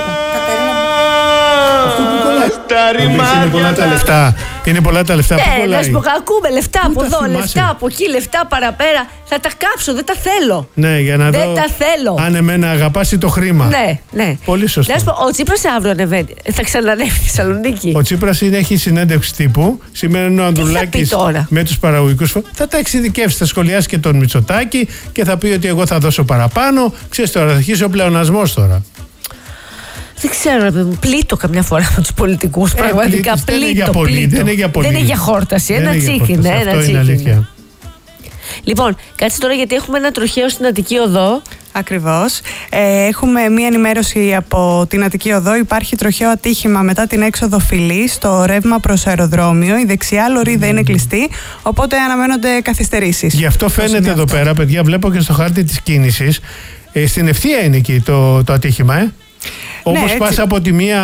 Είναι πολλά τα λεφτά. Είναι πολλά τα λεφτά που κολλάει. Να σου πω, ακούμε λεφτά από εδώ, λεφτά από εκεί, λεφτά παραπέρα. Θα τα κάψω, δεν τα θέλω. Ναι, για να δω. Δεν τα θέλω. Αν εμένα αγαπάσει το χρήμα. Ναι. Πολύ σωστό. Να σου πω, ο Τσίπρας αύριο ανεβαίνει. Θα ξανανεύει στη Θεσσαλονίκη. Ο Τσίπρας έχει συνέντευξη τύπου. Σήμερα είναι ο Ανδρουλάκης με τους παραγωγικούς. Θα τα εξειδικεύσει, θα σχολιάσει και τον Μητσοτάκη και θα πει ότι εγώ θα δώσω παραπάνω. Ξέρεις τώρα, θα αρχίσει ο πλεονασμός τώρα. Δεν ξέρω, πλήττω καμιά φορά με τους πολιτικούς. Πραγματικά πλήττω. Δεν είναι για χόρταση. Ένα τσίχι. Αυτό είναι αλήθεια. Λοιπόν, κάτσε τώρα γιατί έχουμε ένα τροχαίο στην Αττική Οδό. Ακριβώς. Έχουμε μία ενημέρωση από την Αττική Οδό. Υπάρχει τροχαίο ατύχημα μετά την έξοδο Φυλής στο ρεύμα προς αεροδρόμιο. Η δεξιά λωρίδα είναι κλειστή, οπότε αναμένονται καθυστερήσεις. Γι' αυτό φαίνεται εδώ πέρα, παιδιά, βλέπω και στο χάρτη της κίνησης. Στην ευθεία είναι εκεί το ατύχημα, Όπως πας από τη μία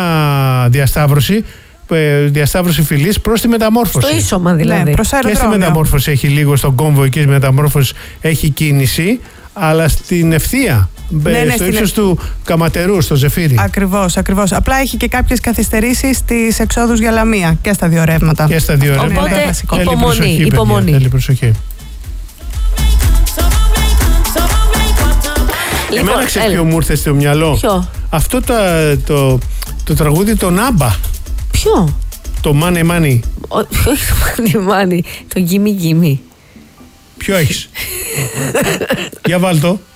διασταύρωση Φυλής προς τη μεταμόρφωση. Στο ίσωμα δηλαδή. Ναι, προς αεροδρόμιο. Και στη μεταμόρφωση έχει λίγο, στον κόμβο εκεί, στη μεταμόρφωση έχει κίνηση, αλλά στην ευθεία. Στο ύψος του Καματερού, στο Ζεφύρι. Ακριβώς. Απλά έχει και κάποιες καθυστερήσεις στις εξόδους για Λαμία και στα δύο ρεύματα. Οπότε υπομονή. Θέλει προσοχή. Εμένα ξέρεις ποιο μου ήρθε στο μυαλό? Ποιο? Αυτό το τραγούδι των Άμπα. Ποιο? Το Money Money. Όχι το Money Money, το Gimme Gimme. Ποιο έχεις? Για βάλ' το.